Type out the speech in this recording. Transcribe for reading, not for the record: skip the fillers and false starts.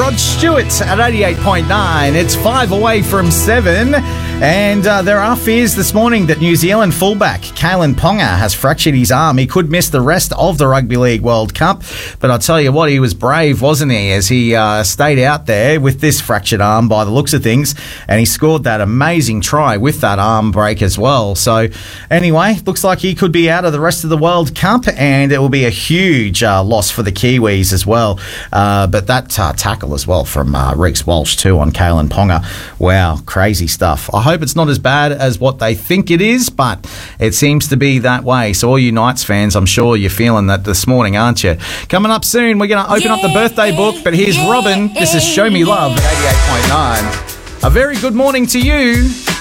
Rod Stewart at 88.9. It's 5 away from 7. And there are fears this morning that New Zealand fullback Kalyn Ponga has fractured his arm. He could miss the rest of the Rugby League World Cup. But I'll tell you what, he was brave, wasn't he, as he stayed out there with this fractured arm by the looks of things. And he scored that amazing try with that arm break as well. So anyway, looks like he could be out of the rest of the World Cup, and it will be a huge loss for the Kiwis as well. But that tackle as well from Reece Walsh too on Kalyn Ponga. Wow, crazy stuff. I hope it's not as bad as what they think it is, but it seems to be that way. So all you Knights fans, I'm sure you're feeling that this morning, aren't you? Coming up soon, we're going to open up the birthday book, but here's Robin. This is Show Me Love at 88.9. A very good morning to you.